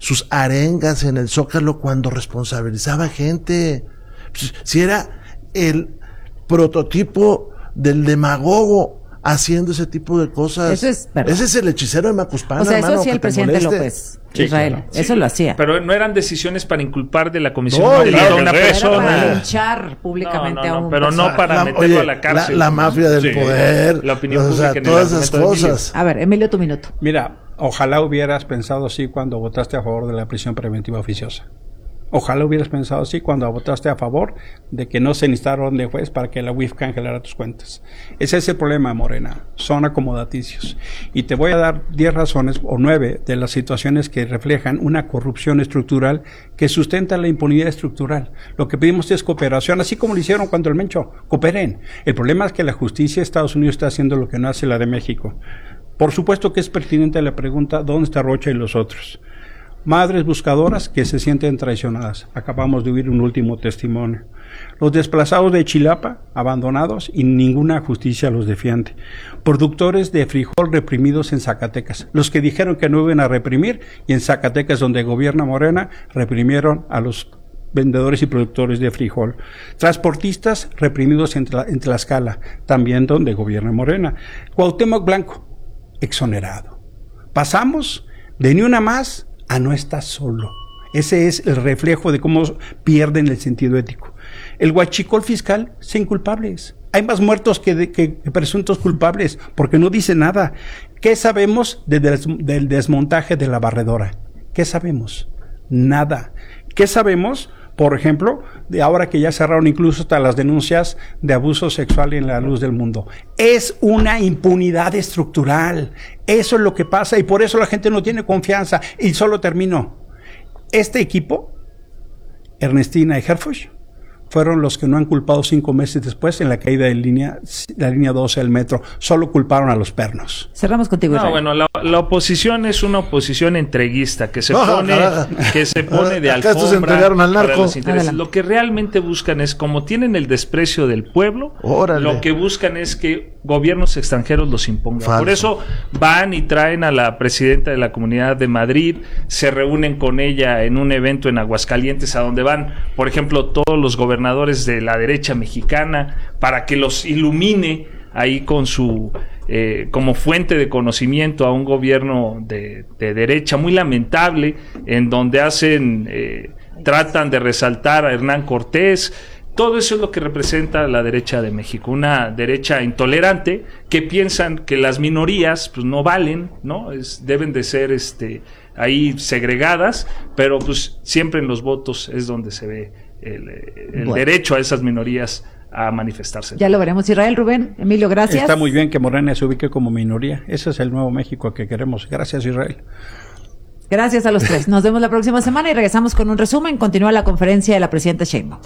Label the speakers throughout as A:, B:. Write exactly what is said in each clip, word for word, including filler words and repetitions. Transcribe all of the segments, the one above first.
A: sus arengas en el Zócalo cuando responsabilizaba gente. Pues, si era el prototipo del demagogo haciendo ese tipo de cosas.
B: Eso es verdad.
A: Ese es el hechicero de Macuspana.
B: O sea, eso
A: hermano,
B: hacía el presidente López. Sí, Israel, claro. Eso
C: sí,
B: lo hacía.
C: Pero no eran decisiones para inculpar de la comisión
A: no,
C: de delito
A: claro,
C: a una persona.
B: Era para linchar públicamente
C: no, no, no,
B: a un
C: pero no para
A: la,
C: meterlo
A: oye,
C: a la cárcel.
A: La, la mafia del
C: sí,
A: poder.
C: La opinión
A: o sea,
C: pública en
A: todas
C: el
A: esas cosas.
B: A ver, Emilio, tu minuto.
D: Mira, ojalá hubieras pensado así cuando votaste a favor de la prisión preventiva oficiosa. Ojalá hubieras pensado así cuando votaste a favor de que no se necesitara orden de juez para que la U I F cancelara tus cuentas. Ese es el problema, Morena. Son acomodaticios. Y te voy a dar diez razones o nueve de las situaciones que reflejan una corrupción estructural que sustenta la impunidad estructural. Lo que pedimos es cooperación, así como lo hicieron cuando el Mencho. Cooperen. El problema es que la justicia de Estados Unidos está haciendo lo que no hace la de México. Por supuesto que es pertinente la pregunta, ¿dónde está Rocha y los otros? Madres buscadoras que se sienten traicionadas. Acabamos de oír un último testimonio. Los desplazados de Chilapa, abandonados y ninguna justicia los defiende. Productores de frijol reprimidos en Zacatecas. Los que dijeron que no iban a reprimir y en Zacatecas, donde gobierna Morena, reprimieron a los vendedores y productores de frijol. Transportistas reprimidos en, Tla- en Tlaxcala, también donde gobierna Morena. Cuauhtémoc Blanco, exonerado. Pasamos de ni una más a no estar solo. Ese es el reflejo de cómo pierden el sentido ético. El huachicol fiscal, sin culpables. Hay más muertos que, de, que presuntos culpables, porque no dice nada. ¿Qué sabemos de des, del desmontaje de la barredora? ¿Qué sabemos? Nada. ¿Qué sabemos? Por ejemplo, de ahora que ya cerraron incluso hasta las denuncias de abuso sexual en la luz del mundo. Es una impunidad estructural. Eso es lo que pasa y por eso la gente no tiene confianza. Y solo termino. Este equipo, Ernestina y Herfush, fueron los que no han culpado cinco meses después en la caída de línea, la línea doce del metro. Solo culparon a los pernos.
B: Cerramos contigo,
C: No,
B: Israel.
C: bueno, la, la oposición es una oposición entreguista que se
A: No,
C: pone,
A: carajo.
C: que se pone de
A: Acá estos
C: alfombra
A: entregaron al
C: para
A: narco.
C: los intereses.
B: Adelante.
C: Lo que realmente buscan es, como tienen el desprecio del pueblo,
A: Órale.
C: lo que buscan es que gobiernos extranjeros los impongan.
A: Falso.
C: Por eso van y traen a la presidenta de la Comunidad de Madrid, se reúnen con ella en un evento en Aguascalientes, a donde van, por ejemplo, todos los gobernadores de la derecha mexicana, para que los ilumine ahí con su eh, como fuente de conocimiento a un gobierno de, de derecha muy lamentable, en donde hacen eh, tratan de resaltar a Hernán Cortés. Todo eso es lo que representa la derecha de México, una derecha intolerante que piensan que las minorías pues no valen, ¿no? Es, deben de ser este ahí segregadas, pero pues siempre en los votos es donde se ve el, el
B: bueno.
C: derecho a esas minorías a manifestarse.
B: Ya lo veremos. Israel, Rubén, Emilio, gracias.
D: Está muy bien que Morena se ubique como minoría. Ese es el nuevo México que queremos. Gracias, Israel.
B: Gracias a los tres. Nos vemos la próxima semana y regresamos con un resumen. Continúa la conferencia de la presidenta Sheinbaum.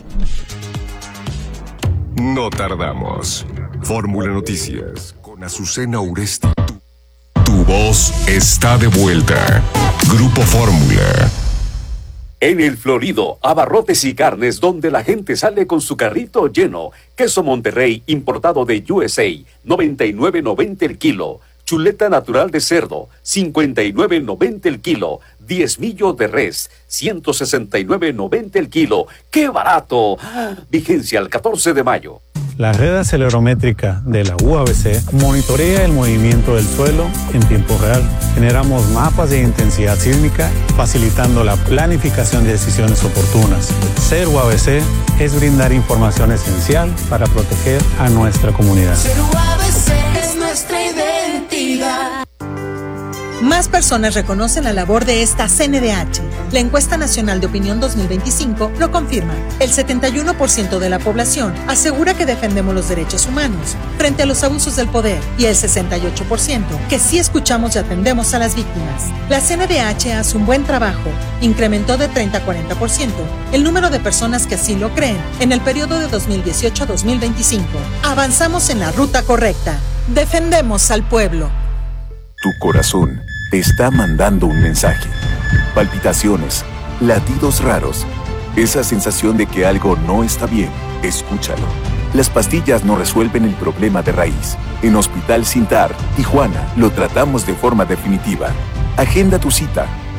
E: No tardamos. Fórmula Noticias con Azucena Uresti. Tu voz está de vuelta. Grupo Fórmula.
F: En El Florido, abarrotes y carnes donde la gente sale con su carrito lleno. Queso Monterrey importado de U S A, noventa y nueve noventa el kilo. Chuleta natural de cerdo, cincuenta y nueve noventa el kilo. Diezmillo de res, ciento sesenta y nueve noventa el kilo. ¡Qué barato! Vigencia al catorce de mayo.
G: La red acelerométrica de la U A B C monitorea el movimiento del suelo en tiempo real. Generamos mapas de intensidad sísmica, facilitando la planificación de decisiones oportunas. Ser U A B C es brindar información esencial para proteger a nuestra comunidad.
H: Ser U A B C es nuestra identidad.
I: Más personas reconocen la labor de esta C N D H. La encuesta nacional de opinión dos mil veinticinco lo confirma. El setenta y uno por ciento de la población asegura que defendemos los derechos humanos frente a los abusos del poder y el sesenta y ocho por ciento que sí escuchamos y atendemos a las víctimas. La C N D H hace un buen trabajo. Incrementó de treinta a cuarenta por ciento el número de personas que así lo creen en el periodo de dos mil dieciocho a dos mil veinticinco. Avanzamos en la ruta correcta. Defendemos al pueblo.
J: Tu corazón te está mandando un mensaje. Palpitaciones, latidos raros, esa sensación de que algo no está bien. Escúchalo. Las pastillas no resuelven el problema de raíz. En Hospital Sintar, Tijuana, lo tratamos de forma definitiva. Agenda tu cita.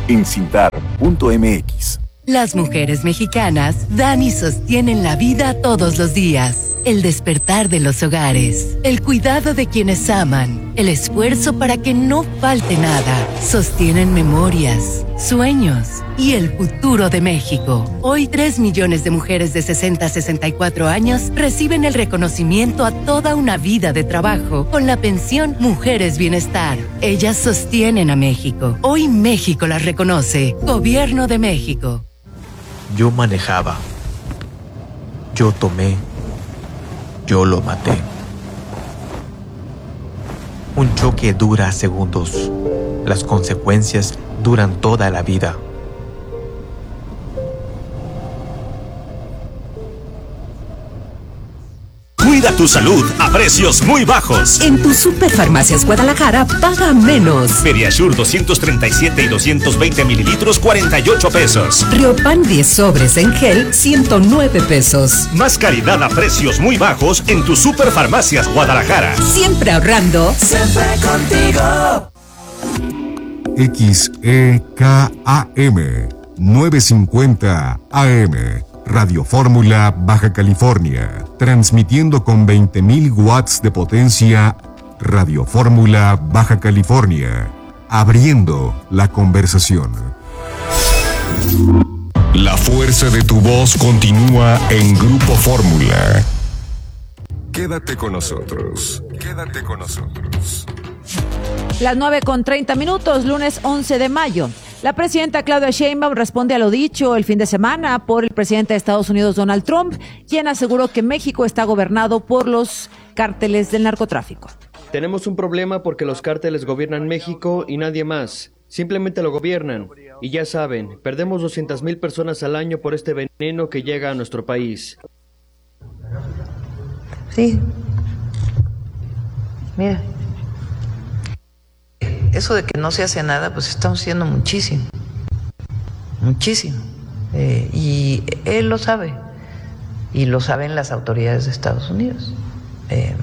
J: en cintar punto m x.
K: Las mujeres mexicanas dan y sostienen la vida todos los días. El despertar de los hogares, el cuidado de quienes aman, el esfuerzo para que no falte nada. Sostienen memorias, sueños y el futuro de México. Hoy tres millones de mujeres de sesenta a sesenta y cuatro años reciben el reconocimiento a toda una vida de trabajo con la pensión Mujeres Bienestar. Ellas sostienen a México. Hoy México las reconoce. Gobierno de México.
L: Yo manejaba. Yo tomé. Yo lo maté. Un choque dura segundos. Las consecuencias duran toda la vida.
M: Cuida tu salud a precios muy bajos.
K: En tu Superfarmacias Guadalajara, paga menos.
M: Pediasure doscientos treinta y siete y doscientos veinte mililitros, cuarenta y ocho pesos.
K: Riopan diez sobres en gel, ciento nueve pesos.
M: Más calidad a precios muy bajos en tu Superfarmacias Guadalajara.
K: Siempre ahorrando.
H: Siempre contigo.
E: X E K A M novecientos cincuenta A M Radio Fórmula Baja California, transmitiendo con veinte mil watts de potencia. Radio Fórmula Baja California, abriendo la conversación. La fuerza de tu voz continúa en Grupo Fórmula. Quédate con nosotros, quédate con nosotros.
B: Las nueve con treinta minutos, lunes once de mayo. La presidenta Claudia Sheinbaum responde a lo dicho el fin de semana por el presidente de Estados Unidos, Donald Trump, quien aseguró que México está gobernado por los cárteles del narcotráfico.
N: Tenemos un problema porque los cárteles gobiernan México y nadie más. Simplemente lo gobiernan. Y ya saben, perdemos doscientas mil personas al año por este veneno que llega a nuestro país.
O: Sí. Mira. Eso de que no se hace nada, pues estamos haciendo muchísimo, muchísimo. Eh, y él lo sabe, y lo saben las autoridades de Estados Unidos. Eh,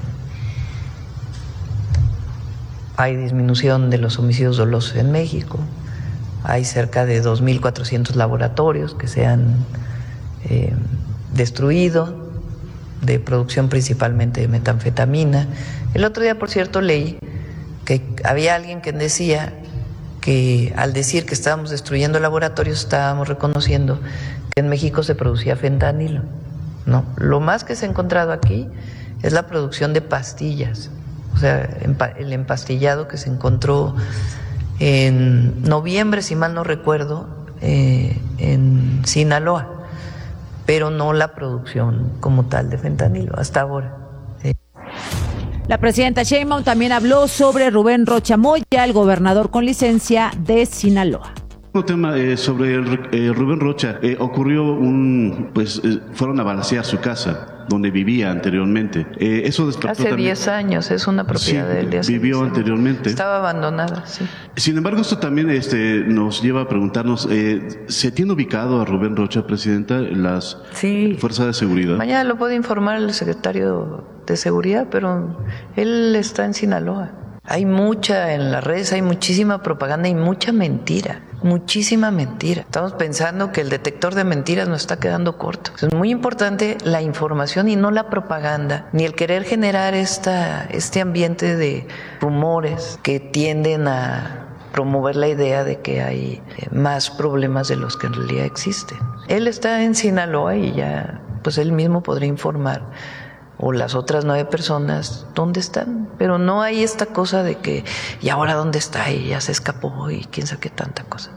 O: hay disminución de los homicidios dolosos en México, hay cerca de dos mil cuatrocientos laboratorios que se han eh, destruido, de producción principalmente de metanfetamina. El otro día, por cierto, leí que había alguien que decía que al decir que estábamos destruyendo laboratorios estábamos reconociendo que en México se producía fentanilo. No, lo más que se ha encontrado aquí es la producción de pastillas, o sea, el empastillado que se encontró en noviembre, si mal no recuerdo, eh, en Sinaloa, pero no la producción como tal de fentanilo hasta ahora.
B: La presidenta Sheinbaum también habló sobre Rubén Rocha Moya, el gobernador con licencia de Sinaloa.
P: Un tema eh, sobre eh, Rubén Rocha. Eh, ocurrió un, pues, eh, fueron a balacear su casa, donde vivía anteriormente. Eh, eso despertó
O: Hace diez años, es una propiedad
P: sí,
O: de él de hace
P: vivió anteriormente.
O: Estaba abandonada, sí.
P: Sin embargo, esto también este, nos lleva a preguntarnos, eh, ¿se tiene ubicado a Rubén Rocha, presidenta, las
O: sí.
P: fuerzas de seguridad?
O: Mañana lo puede informar el secretario de Seguridad, pero él está en Sinaloa. Hay mucha, en las redes hay muchísima propaganda y mucha mentira, muchísima mentira. Estamos pensando que el detector de mentiras nos está quedando corto. Es muy importante la información y no la propaganda, ni el querer generar esta, este ambiente de rumores que tienden a promover la idea de que hay más problemas de los que en realidad existen. Él está en Sinaloa y ya, pues él mismo podría informar, o las otras nueve personas, ¿dónde están? Pero no hay esta cosa de que, ¿y ahora dónde está? Y ya se escapó y quién sabe qué tanta cosa.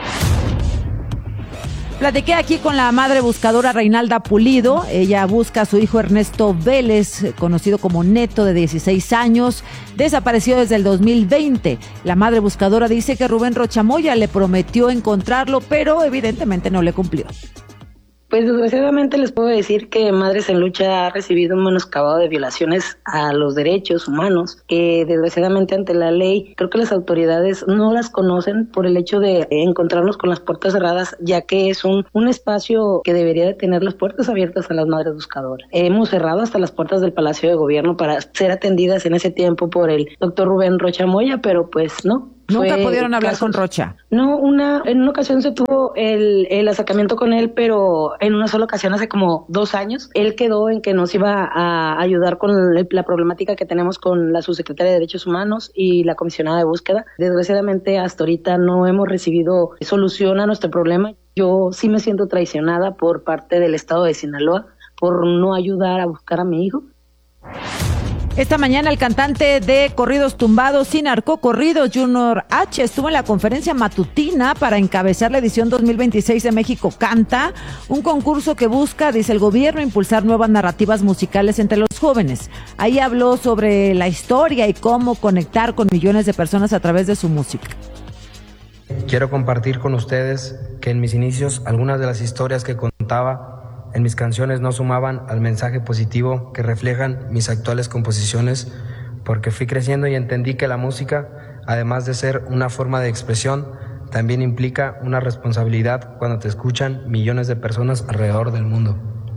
B: Platiqué aquí con la madre buscadora Reinalda Pulido. Ella busca a su hijo Ernesto Vélez, conocido como Neto, de dieciséis años, desapareció desde el dos mil veinte. La madre buscadora dice que Rubén Rocha Moya le prometió encontrarlo, pero evidentemente no le cumplió.
Q: Pues desgraciadamente les puedo decir que Madres en Lucha ha recibido un menoscabado de violaciones a los derechos humanos, que desgraciadamente ante la ley creo que las autoridades no las conocen por el hecho de encontrarnos con las puertas cerradas, ya que es un, un espacio que debería de tener las puertas abiertas a las madres buscadoras. Hemos cerrado hasta las puertas del Palacio de Gobierno para ser atendidas en ese tiempo por el doctor Rubén Rocha Moya, pero pues no.
B: Nunca
Q: Fue
B: pudieron hablar
Q: casos-
B: con Rocha.
Q: No, una, en una ocasión se tuvo el, el acercamiento con él, pero en una sola ocasión hace como dos años. Él quedó en que nos iba a ayudar con el- la problemática que tenemos con la subsecretaria de Derechos Humanos y la comisionada de búsqueda. Desgraciadamente, hasta ahorita no hemos recibido solución a nuestro problema. Yo sí me siento traicionada por parte del estado de Sinaloa por no ayudar a buscar a mi hijo.
B: Esta mañana el cantante de corridos tumbados y narcocorridos Junior H estuvo en la conferencia matutina para encabezar la edición dos mil veintiséis de México Canta, un concurso que busca, dice el gobierno, impulsar nuevas narrativas musicales entre los jóvenes. Ahí habló sobre la historia y cómo conectar con millones de personas a través de su música.
R: Quiero compartir con ustedes que en mis inicios algunas de las historias que contaba en mis canciones no sumaban al mensaje positivo que reflejan mis actuales composiciones, porque fui creciendo y entendí que la música, además de ser una forma de expresión, también implica una responsabilidad cuando te escuchan millones de personas alrededor del mundo.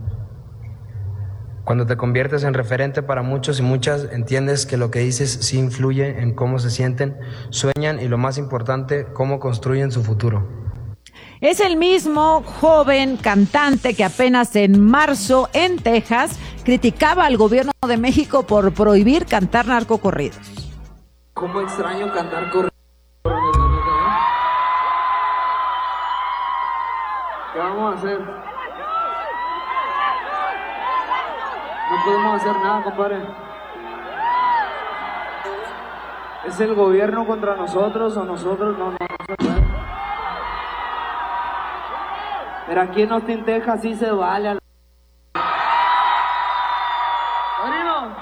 R: Cuando te conviertes en referente para muchos y muchas, entiendes que lo que dices sí influye en cómo se sienten, sueñan y, lo más importante, cómo construyen su futuro.
B: Es el mismo joven cantante que apenas en marzo en Texas criticaba al gobierno de México por prohibir cantar narcocorridos.
S: ¿Cómo extraño cantar corridos? ¿Qué vamos a hacer? No podemos hacer nada, compadre. ¿Es el gobierno contra nosotros o nosotros? No, no, no se puede. Pero aquí en Austin, Texas sí se vale. A la... ¡Padrino!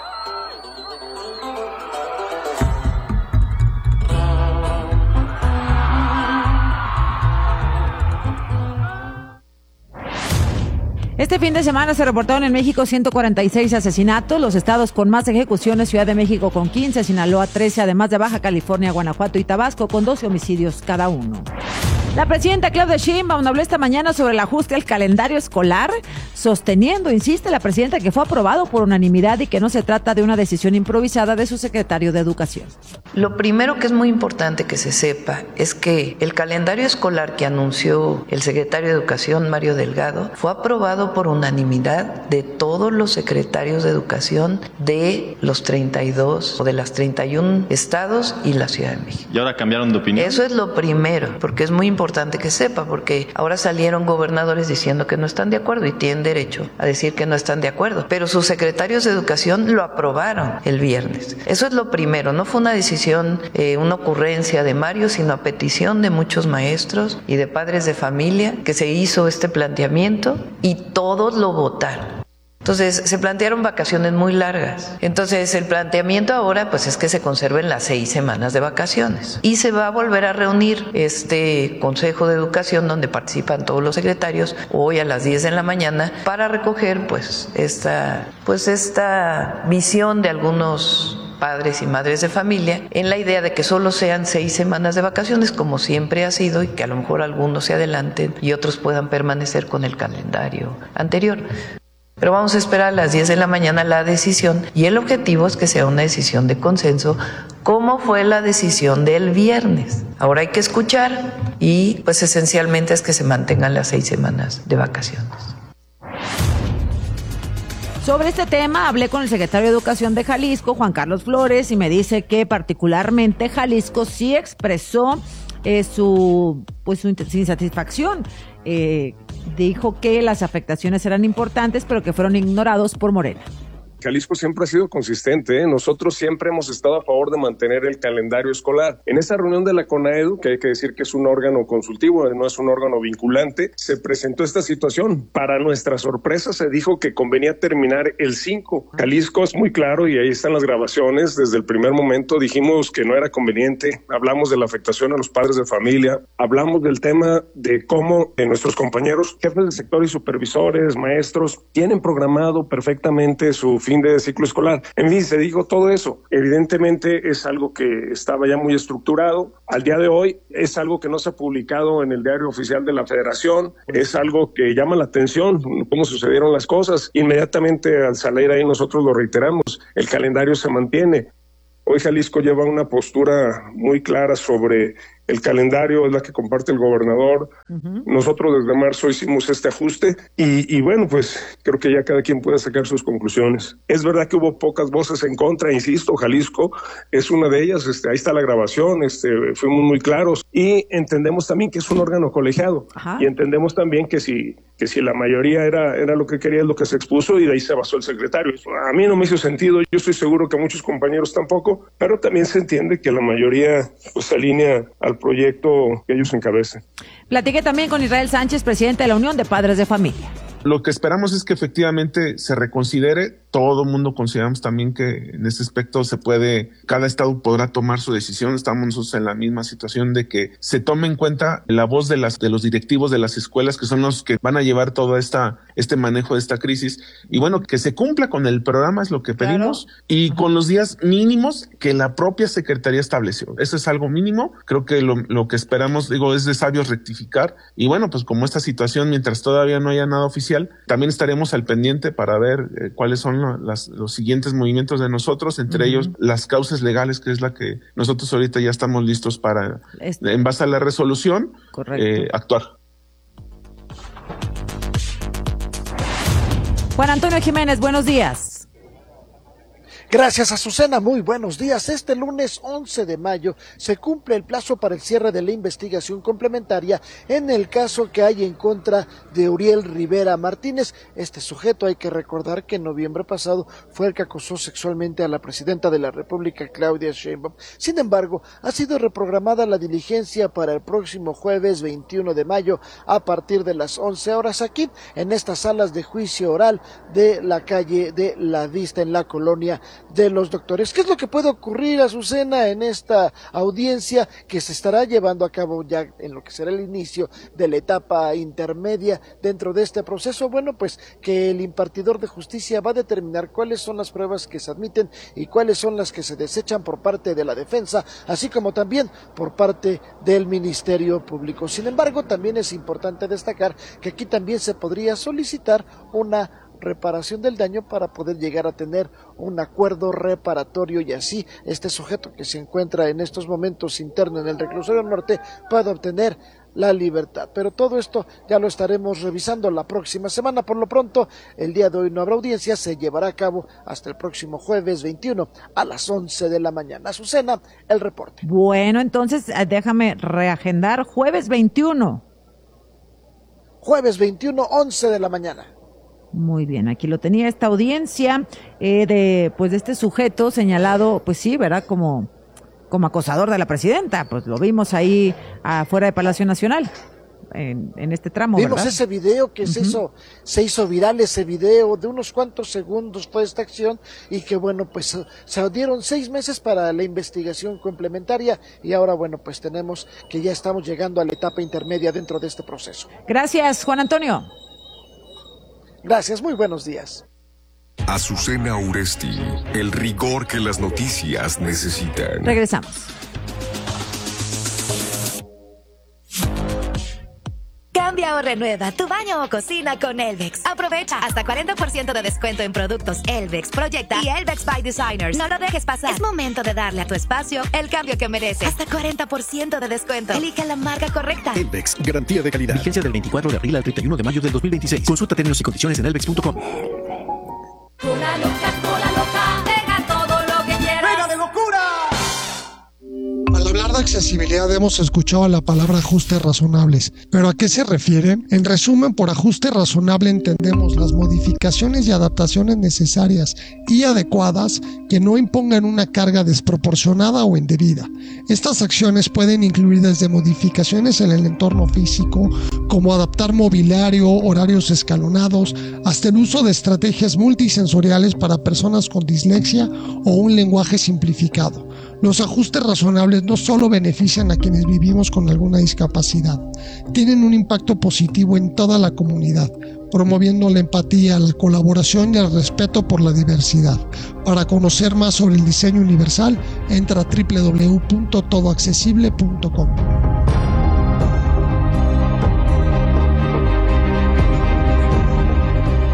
B: Este fin de semana se reportaron en México ciento cuarenta y seis asesinatos, los estados con más ejecuciones, Ciudad de México con quince, Sinaloa trece, además de Baja California, Guanajuato y Tabasco con doce homicidios cada uno. La presidenta Claudia Sheinbaum habló esta mañana sobre el ajuste al calendario escolar, sosteniendo, insiste la presidenta, que fue aprobado por unanimidad y que no se trata de una decisión improvisada de su secretario de Educación.
O: Lo primero que es muy importante que se sepa es que el calendario escolar que anunció el secretario de Educación, Mario Delgado, fue aprobado por unanimidad de todos los secretarios de Educación de los treinta y dos o de las treinta y uno estados y la Ciudad de México.
T: ¿Y ahora cambiaron de opinión?
O: Eso es lo primero, porque es muy importante que sepa, porque ahora salieron gobernadores diciendo que no están de acuerdo y tienen derecho a decir que no están de acuerdo, pero sus secretarios de Educación lo aprobaron el viernes. Eso es lo primero, no fue una decisión, eh, una ocurrencia de Mario, sino a petición de muchos maestros y de padres de familia que se hizo este planteamiento y todos lo votaron. Entonces se plantearon vacaciones muy largas. Entonces el planteamiento ahora pues es que se conserven las seis semanas de vacaciones. Y se va a volver a reunir este Consejo de Educación donde participan todos los secretarios hoy a las diez de la mañana para recoger pues esta, pues esta visión de algunos padres y madres de familia en la idea de que solo sean seis semanas de vacaciones como siempre ha sido y que a lo mejor algunos se adelanten y otros puedan permanecer con el calendario anterior. Pero vamos a esperar a las diez de la mañana la decisión y el objetivo es que sea una decisión de consenso, como fue la decisión del viernes. Ahora hay que escuchar y pues esencialmente es que se mantengan las seis semanas de vacaciones.
B: Sobre este tema hablé con el secretario de Educación de Jalisco, Juan Carlos Flores, y me dice que particularmente Jalisco sí expresó eh, su, pues, su insatisfacción. Eh, dijo que las afectaciones eran importantes, pero que fueron ignorados por Morena.
U: Jalisco siempre ha sido consistente, ¿eh? Nosotros siempre hemos estado a favor de mantener el calendario escolar. En esa reunión de la CONAEDU, que hay que decir que es un órgano consultivo, no es un órgano vinculante, se presentó esta situación. Para nuestra sorpresa se dijo que convenía terminar el cinco. Jalisco es muy claro y ahí están las grabaciones. Desde el primer momento dijimos que no era conveniente. Hablamos de la afectación a los padres de familia. Hablamos del tema de cómo eh, nuestros compañeros, jefes de sector y supervisores, maestros, tienen programado perfectamente su fin de ciclo escolar. En fin, se dijo todo eso. Evidentemente es algo que estaba ya muy estructurado. Al día de hoy es algo que no se ha publicado en el diario oficial de la Federación. Es algo que llama la atención, cómo sucedieron las cosas. Inmediatamente al salir ahí nosotros lo reiteramos. El calendario se mantiene. Hoy Jalisco lleva una postura muy clara sobre el calendario, es la que comparte el gobernador. Uh-huh. Nosotros desde marzo hicimos este ajuste y, y bueno, pues creo que ya cada quien puede sacar sus conclusiones. Es verdad que hubo pocas voces en contra, insisto, Jalisco es una de ellas, este, ahí está la grabación, este, fuimos muy claros y entendemos también que es un órgano colegiado. Uh-huh. Y entendemos también que si, que si la mayoría era, era lo que quería, es lo que se expuso y de ahí se basó el secretario. A mí no me hizo sentido, yo estoy seguro que a muchos compañeros tampoco, pero también se entiende que la mayoría pues, se alinea al proyecto que ellos encabecen.
B: Platiqué también con Israel Sánchez, presidente de la Unión de Padres de Familia.
T: Lo que esperamos es que efectivamente se reconsidere. Todo el mundo consideramos también que en este aspecto se puede, cada estado podrá tomar su decisión. Estamos nosotros en la misma situación de que se tome en cuenta la voz de las de los directivos de las escuelas, que son los que van a llevar todo esta este manejo de esta crisis. Y bueno, que se cumpla con el programa es lo que pedimos, claro. Y con los días mínimos que la propia Secretaría estableció. Eso es algo mínimo. Creo que lo, lo que esperamos, digo, es de sabios rectificar. Y bueno, pues como esta situación, mientras todavía no haya nada oficial, también estaremos al pendiente para ver eh, cuáles son lo, las, los siguientes movimientos de nosotros, entre uh-huh. ellos las causas legales, que es la que nosotros ahorita ya estamos listos para, este. en base a la resolución, eh, actuar.
B: Juan Antonio Jiménez, buenos días.
V: Gracias, Azucena. Muy buenos días. Este lunes once de mayo se cumple el plazo para el cierre de la investigación complementaria en el caso que hay en contra de Uriel Rivera Martínez. Este sujeto, hay que recordar que en noviembre pasado fue el que acosó sexualmente a la presidenta de la República, Claudia Sheinbaum. Sin embargo, ha sido reprogramada la diligencia para el próximo jueves veintiuno de mayo a partir de las once horas aquí en estas salas de juicio oral de la calle de La Vista en la colonia de los Doctores. ¿Qué es lo que puede ocurrir, Azucena, en esta audiencia que se estará llevando a cabo ya en lo que será el inicio de la etapa intermedia dentro de este proceso? Bueno, pues que el impartidor de justicia va a determinar cuáles son las pruebas que se admiten y cuáles son las que se desechan por parte de la defensa, así como también por parte del Ministerio Público. Sin embargo, también es importante destacar que aquí también se podría solicitar una reparación del daño para poder llegar a tener un acuerdo reparatorio y así este sujeto que se encuentra en estos momentos interno en el reclusorio norte pueda obtener la libertad. Pero todo esto ya lo estaremos revisando la próxima semana. Por lo pronto, el día de hoy no habrá audiencia, se llevará a cabo hasta el próximo jueves veintiuno a las once de la mañana. Azucena, el reporte.
B: Bueno, entonces déjame reagendar jueves veintiuno.
V: Jueves veintiuno, once de la mañana.
B: Muy bien, aquí lo tenía esta audiencia eh, de pues de este sujeto señalado, pues sí, ¿verdad? Como, como acosador de la presidenta, pues lo vimos ahí afuera de Palacio Nacional, en, en este tramo,
V: Vimos
B: ¿verdad?
V: ese video que uh-huh. se hizo, se hizo viral, ese video de unos cuantos segundos fue esta acción y que bueno, pues se dieron seis meses para la investigación complementaria y ahora bueno, pues tenemos que ya estamos llegando a la etapa intermedia dentro de este proceso.
B: Gracias, Juan Antonio.
V: Gracias, muy buenos días.
E: Azucena Uresti, el rigor que las noticias necesitan.
B: Regresamos.
W: Cambia o renueva tu baño o cocina con Elvex. Aprovecha hasta cuarenta por ciento de descuento en productos Elvex, Proyecta y Elvex by Designers. No lo dejes pasar. Es momento de darle a tu espacio el cambio que merece. Hasta cuarenta por ciento de descuento. Elige la marca correcta.
X: Elvex, garantía de calidad. Vigencia del veinticuatro de abril al treinta y uno de mayo del dos mil veintiséis. Consulta términos y condiciones en elvex punto com.
H: Cola loca, cola loca, pega todo lo que quieras. ¡Pega de locura!
Y: Al hablar de accesibilidad hemos escuchado la palabra ajustes razonables, pero ¿a qué se refiere? En resumen, por ajuste razonable entendemos las modificaciones y adaptaciones necesarias y adecuadas que no impongan una carga desproporcionada o indebida. Estas acciones pueden incluir desde modificaciones en el entorno físico, como adaptar mobiliario, horarios escalonados, hasta el uso de estrategias multisensoriales para personas con dislexia o un lenguaje simplificado. Los ajustes razonables no solo benefician a quienes vivimos con alguna discapacidad, tienen un impacto positivo en toda la comunidad, promoviendo la empatía, la colaboración y el respeto por la diversidad. Para conocer más sobre el diseño universal, entra a doble u doble u doble u punto todo accesible punto com.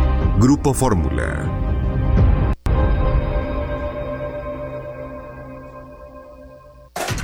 E: Grupo Fórmula.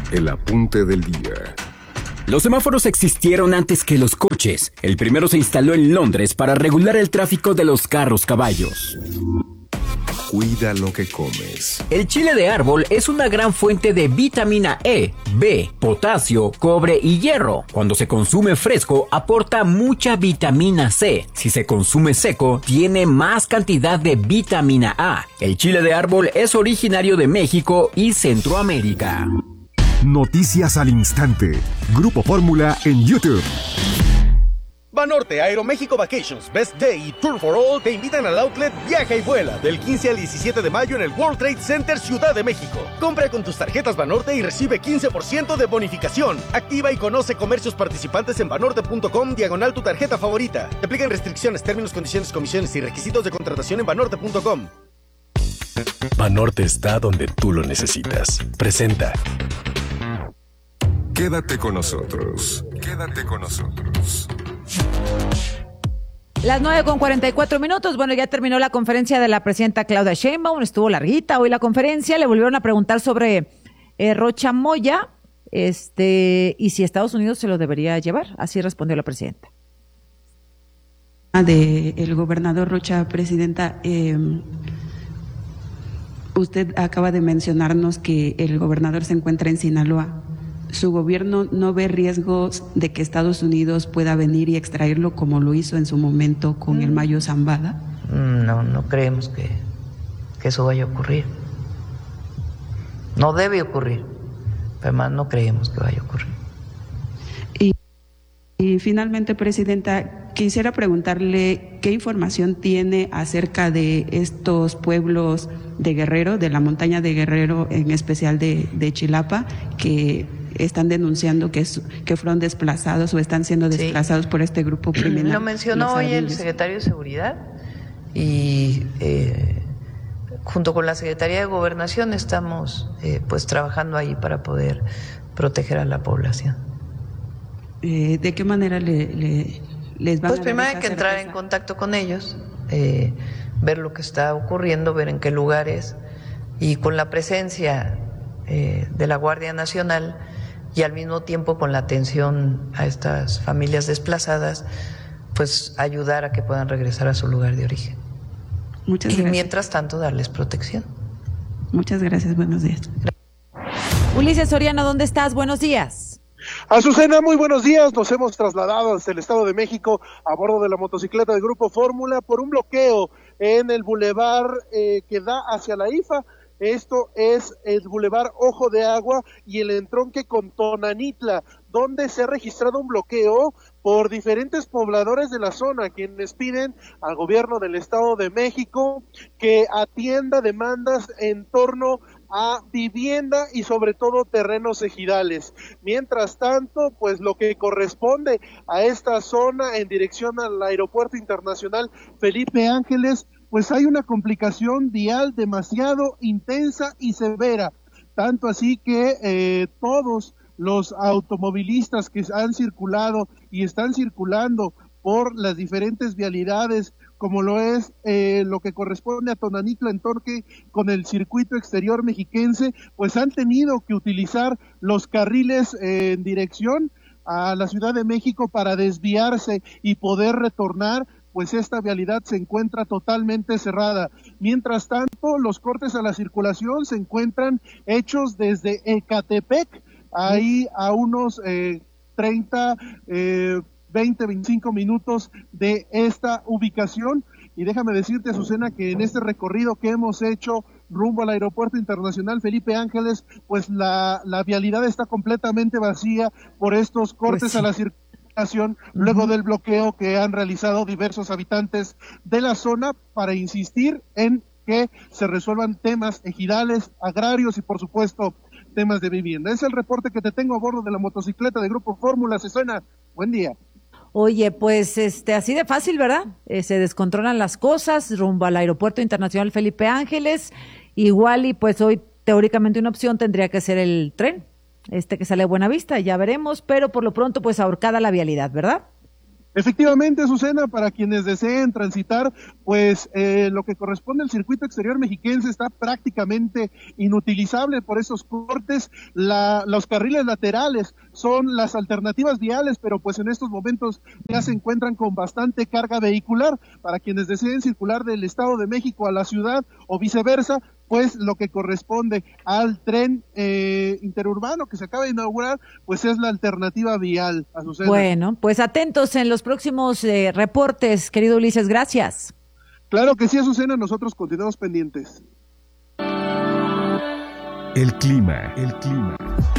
E: el apunte del día.
A: Los semáforos existieron antes que los coches. El primero se instaló en Londres para regular el tráfico de los carros caballos.
E: Cuida lo que comes.
C: El chile de árbol es una gran fuente de vitamina E, B, potasio, cobre y hierro. Cuando se consume fresco, aporta mucha vitamina C. Si se consume seco, tiene más cantidad de vitamina A. El chile de árbol es originario de México y Centroamérica.
E: Noticias al instante. Grupo Fórmula en YouTube.
D: Banorte, Aeroméxico Vacations, Best Day y Tour for All te invitan al outlet Viaja y Vuela del quince al diecisiete de mayo en el World Trade Center Ciudad de México. Compra con tus tarjetas Banorte y recibe quince por ciento de bonificación. Activa y conoce comercios participantes en banorte punto com diagonal tu tarjeta favorita. Te aplican restricciones, términos, condiciones, comisiones y requisitos de contratación en banorte punto com.
F: Banorte está donde tú lo necesitas. Presenta.
E: Quédate con nosotros. Quédate con nosotros.
B: Las nueve con cuarenta y cuatro minutos. Bueno, ya terminó la conferencia de la presidenta Claudia Sheinbaum. Estuvo larguita hoy la conferencia. Le volvieron a preguntar sobre eh, Rocha Moya este, y si Estados Unidos se lo debería llevar. Así respondió la presidenta.
G: De el gobernador Rocha, presidenta, eh, usted acaba de mencionarnos que el gobernador se encuentra en Sinaloa. ¿Su gobierno no ve riesgos de que Estados Unidos pueda venir y extraerlo como lo hizo en su momento con el Mayo Zambada?
O: No, no creemos que, que eso vaya a ocurrir. No debe ocurrir, pero además no creemos que vaya a ocurrir.
G: Y, y finalmente, presidenta, quisiera preguntarle qué información tiene acerca de estos pueblos de Guerrero, de la montaña de Guerrero, en especial de, de Chilapa, que están denunciando que, es, que fueron desplazados o están siendo desplazados sí. por este grupo criminal.
O: Lo mencionó hoy el secretario de Seguridad y eh, junto con la Secretaría de Gobernación estamos eh, pues trabajando ahí para poder proteger a la población.
G: Eh, ¿De qué manera le, le, les van
O: pues
G: a
O: primero hay que entrar certeza? en contacto con ellos, eh, ver lo que está ocurriendo, ver en qué lugares y con la presencia eh, de la Guardia Nacional y al mismo tiempo con la atención a estas familias desplazadas, pues ayudar a que puedan regresar a su lugar de origen.
G: Muchas
O: y
G: gracias.
O: Mientras tanto darles protección.
G: Muchas gracias, buenos días.
B: Ulises Soriano, ¿dónde estás? Buenos días.
Z: Azucena, muy buenos días. Nos hemos trasladado hasta el Estado de México a bordo de la motocicleta del Grupo Fórmula por un bloqueo en el bulevar eh, que da hacia la I F A. Esto es el bulevar Ojo de Agua y el entronque con Tonanitla, donde se ha registrado un bloqueo por diferentes pobladores de la zona, quienes piden al gobierno del Estado de México que atienda demandas en torno a vivienda y sobre todo terrenos ejidales. Mientras tanto, pues lo que corresponde a esta zona en dirección al Aeropuerto Internacional Felipe Ángeles, pues hay una complicación vial demasiado intensa y severa, tanto así que eh, todos los automovilistas que han circulado y están circulando por las diferentes vialidades, como lo es eh, lo que corresponde a Tonanitla en torque con el circuito exterior mexiquense, pues han tenido que utilizar los carriles eh, en dirección a la Ciudad de México para desviarse y poder retornar, pues esta vialidad se encuentra totalmente cerrada. Mientras tanto, los cortes a la circulación se encuentran hechos desde Ecatepec, ahí a unos eh, treinta, eh, veinte, veinticinco minutos de esta ubicación. Y déjame decirte, Azucena, que en este recorrido que hemos hecho rumbo al Aeropuerto Internacional Felipe Ángeles, pues la, la vialidad está completamente vacía por estos cortes pues sí. a la circulación. Luego uh-huh. del bloqueo que han realizado diversos habitantes de la zona para insistir en que se resuelvan temas ejidales, agrarios y por supuesto temas de vivienda. Es el reporte que te tengo a bordo de la motocicleta de Grupo Fórmula. Azucena, buen día.
B: Oye, pues este así de fácil, ¿verdad? Eh, se descontrolan las cosas rumbo al Aeropuerto Internacional Felipe Ángeles. Igual y pues hoy teóricamente una opción tendría que ser el tren. Este que sale a Buenavista, ya veremos, pero por lo pronto pues ahorcada la vialidad, ¿verdad?
Z: Efectivamente, Azucena, para quienes deseen transitar, pues eh, lo que corresponde al circuito exterior mexiquense está prácticamente inutilizable por esos cortes. La, los carriles laterales son las alternativas viales, pero pues en estos momentos ya se encuentran con bastante carga vehicular. Para quienes deseen circular del Estado de México a la ciudad o viceversa, pues lo que corresponde al tren eh, interurbano que se acaba de inaugurar, pues es la alternativa vial, Azucena.
B: Bueno, pues atentos en los próximos eh, reportes, querido Ulises, gracias.
Z: Claro que sí, Azucena, nosotros continuamos pendientes.
E: El clima, el clima.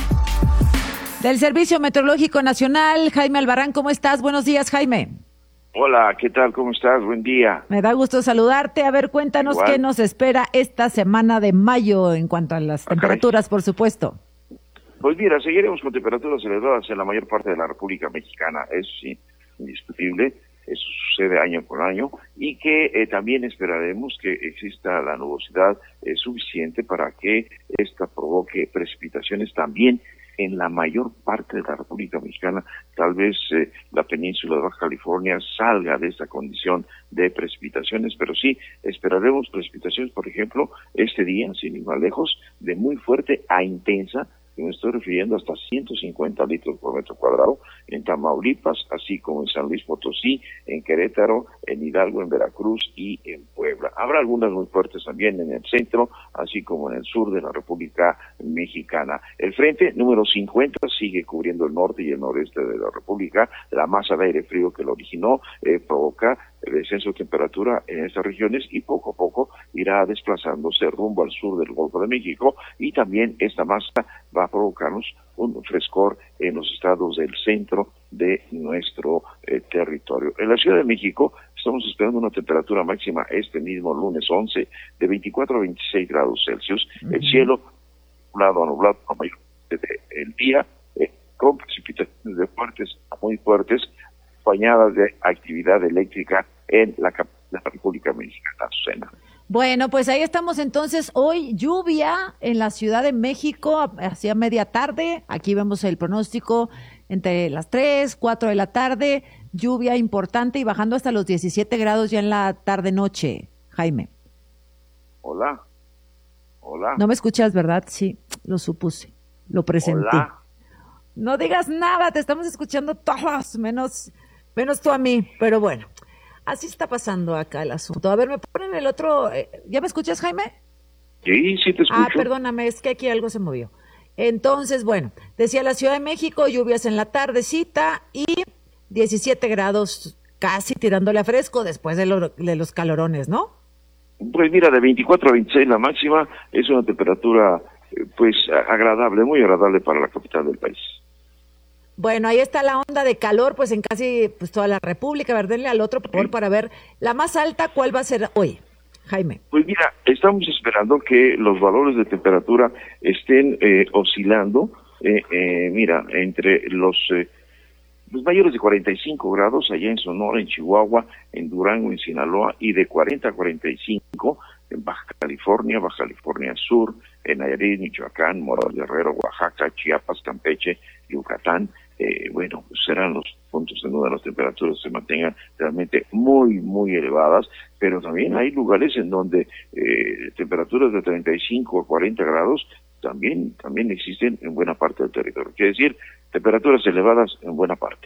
B: Del Servicio Meteorológico Nacional, Jaime Albarrán, ¿cómo estás? Buenos días, Jaime.
I: Hola, ¿qué tal? ¿Cómo estás? Buen día.
B: Me da gusto saludarte. A ver, cuéntanos Igual. qué nos espera esta semana de mayo en cuanto a las ah, temperaturas, caray. por supuesto.
I: Pues mira, seguiremos con temperaturas elevadas en la mayor parte de la República Mexicana, eso sí, indiscutible, eso sucede año por año, y que eh, también esperaremos que exista la nubosidad eh, suficiente para que esta provoque precipitaciones también en la mayor parte de la República Mexicana. Tal vez eh, la península de Baja California salga de esta condición de precipitaciones, pero sí esperaremos precipitaciones, por ejemplo, este día, sin ir más lejos, de muy fuerte a intensa, que me estoy refiriendo hasta ciento cincuenta litros por metro cuadrado, en Tamaulipas, así como en San Luis Potosí, en Querétaro, en Hidalgo, en Veracruz y en Puebla. Habrá algunas muy fuertes también en el centro, así como en el sur de la República Mexicana. El frente número cincuenta sigue cubriendo el norte y el noreste de la República. La masa de aire frío que lo originó eh, provoca el descenso de temperatura en estas regiones y poco a poco irá desplazándose rumbo al sur del Golfo de México, y también esta masa va a provocarnos un frescor en los estados del centro de nuestro eh, territorio. En la Ciudad de México estamos esperando una temperatura máxima este mismo lunes once de veinticuatro a veintiséis grados Celsius. Uh-huh. El cielo nublado a nublado a mayor parte del día, eh, con precipitaciones de fuertes a muy fuertes, acompañadas de actividad eléctrica en la, la República Mexicana, Azucena.
B: Bueno, pues ahí estamos entonces. Hoy lluvia en la Ciudad de México hacia media tarde. Aquí vemos el pronóstico entre las tres, cuatro de la tarde. Lluvia importante y bajando hasta los diecisiete grados ya en la tarde-noche. Jaime.
I: Hola. Hola.
B: No me escuchas, ¿verdad? Sí, lo supuse. Lo presenté.
I: Hola.
B: No digas nada, te estamos escuchando todos, menos, menos tú a mí. Pero bueno. Así está pasando acá el asunto. A ver, me ponen el otro... ¿Ya me escuchas, Jaime?
I: Sí, sí te escucho.
B: Ah, perdóname, es que aquí algo se movió. Entonces, bueno, decía la Ciudad de México, lluvias en la tardecita y diecisiete grados casi tirándole a fresco después de, lo, de los calorones, ¿no?
I: Pues mira, de veinticuatro a veintiséis la máxima, es una temperatura pues agradable, muy agradable para la capital del país.
B: Bueno, ahí está la onda de calor, pues en casi pues toda la República. A ver, denle al otro, por favor, para ver la más alta, ¿cuál va a ser hoy, Jaime?
I: Pues mira, estamos esperando que los valores de temperatura estén eh, oscilando, eh, eh, mira, entre los, eh, los mayores de cuarenta y cinco grados allá en Sonora, en Chihuahua, en Durango, en Sinaloa, y de cuarenta a cuarenta y cinco en Baja California, Baja California Sur, en Nayarit, Michoacán, Morelos, Guerrero, Oaxaca, Chiapas, Campeche, Yucatán. Eh, bueno, pues serán los puntos en donde las temperaturas se mantengan realmente muy, muy elevadas, pero también hay lugares en donde eh, temperaturas de treinta y cinco a cuarenta grados también, también existen en buena parte del territorio. Quiere decir, temperaturas elevadas en buena parte.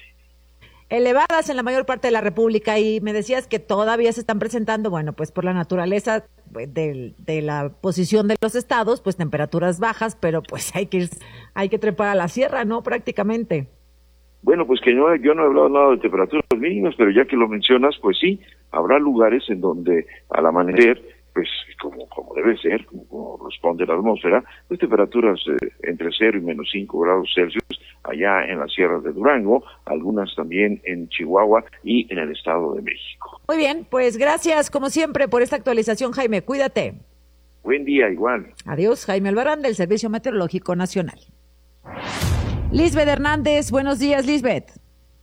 B: Elevadas en la mayor parte de la República, y me decías que todavía se están presentando, bueno, pues por la naturaleza de, de la posición de los estados, pues temperaturas bajas, pero pues hay que ir, hay que trepar a la sierra, ¿no? Prácticamente.
I: Bueno, pues que no, yo no he hablado nada de temperaturas mínimas, pero ya que lo mencionas, pues sí, habrá lugares en donde al amanecer, pues como, como debe ser, como, como responde la atmósfera, pues temperaturas eh, entre cero y menos cinco grados Celsius, allá en las sierras de Durango, algunas también en Chihuahua y en el Estado de México.
B: Muy bien, pues gracias como siempre por esta actualización, Jaime, cuídate.
I: Buen día, igual.
B: Adiós, Jaime Albarrán del Servicio Meteorológico Nacional. Lisbeth Hernández, buenos días, Lisbeth.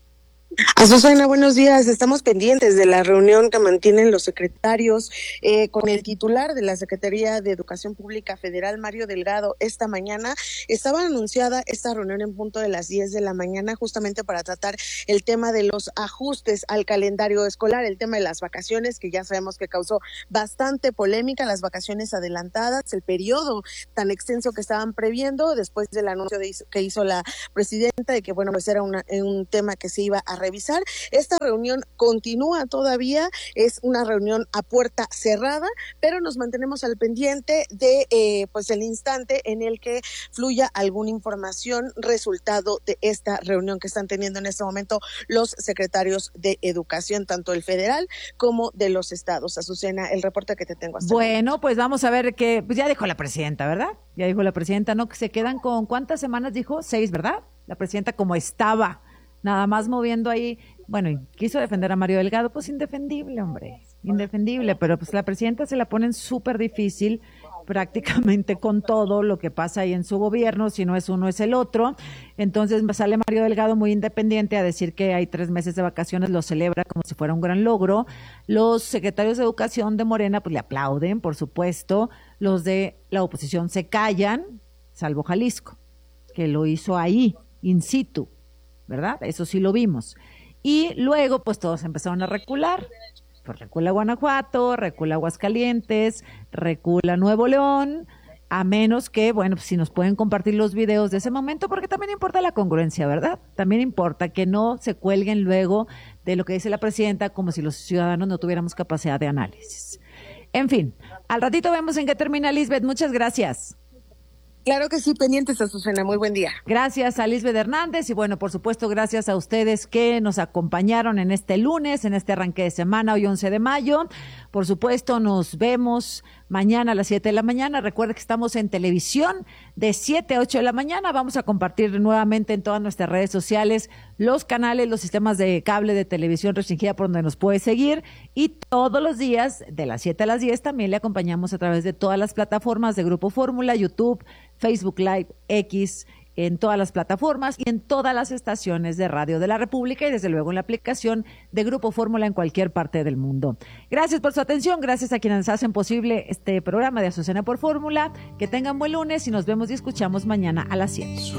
J: Azucena, buenos días. Estamos pendientes de la reunión que mantienen los secretarios eh, con el titular de la Secretaría de Educación Pública Federal, Mario Delgado, esta mañana. Estaba anunciada esta reunión en punto de las diez de la mañana, justamente para tratar el tema de los ajustes al calendario escolar, el tema de las vacaciones, que ya sabemos que causó bastante polémica, las vacaciones adelantadas, el periodo tan extenso que estaban previendo después del anuncio de, que hizo la presidenta de que, bueno, pues era una, un tema que se iba a revisar. Esta reunión continúa todavía, es una reunión a puerta cerrada, pero nos mantenemos al pendiente de eh, pues el instante en el que fluya alguna información resultado de esta reunión que están teniendo en este momento los secretarios de Educación, tanto el federal como de los estados. Azucena, el reporte que te tengo hasta
B: Bueno, pues vamos a ver que, pues ya dijo la presidenta, ¿verdad? Ya dijo la presidenta, ¿no? Que se quedan con, ¿cuántas semanas dijo? Seis, ¿verdad? La presidenta como estaba, nada más moviendo ahí, bueno, y quiso defender a Mario Delgado, pues indefendible, hombre, indefendible, pero pues la presidenta se la ponen súper difícil prácticamente con todo lo que pasa ahí en su gobierno, si no es uno es el otro. Entonces sale Mario Delgado muy independiente a decir que hay tres meses de vacaciones, lo celebra como si fuera un gran logro. Los secretarios de Educación de Morena pues le aplauden, por supuesto, los de la oposición se callan, salvo Jalisco, que lo hizo ahí, in situ, ¿verdad? Eso sí lo vimos. Y luego, pues todos empezaron a recular. Pues recula Guanajuato, recula Aguascalientes, recula Nuevo León, a menos que, bueno, pues si nos pueden compartir los videos de ese momento, porque también importa la congruencia, ¿verdad? También importa que no se cuelguen luego de lo que dice la presidenta, como si los ciudadanos no tuviéramos capacidad de análisis. En fin, al ratito vemos en qué termina, Lisbeth. Muchas gracias.
J: Claro que sí, pendientes, Azucena, muy buen día.
B: Gracias a Lisbeth Hernández y bueno, por supuesto, gracias a ustedes que nos acompañaron en este lunes, en este arranque de semana, hoy once de mayo. Por supuesto, nos vemos mañana a las siete de la mañana. Recuerde que estamos en televisión de siete a ocho de la mañana. Vamos a compartir nuevamente en todas nuestras redes sociales los canales, los sistemas de cable de televisión restringida por donde nos puede seguir. Y todos los días, de las siete a las diez, también le acompañamos a través de todas las plataformas de Grupo Fórmula, YouTube, Facebook Live, X, en todas las plataformas y en todas las estaciones de radio de la República y desde luego en la aplicación de Grupo Fórmula en cualquier parte del mundo. Gracias por su atención, gracias a quienes hacen posible este programa de Azucena por Fórmula. Que tengan buen lunes y nos vemos y escuchamos mañana a las siete.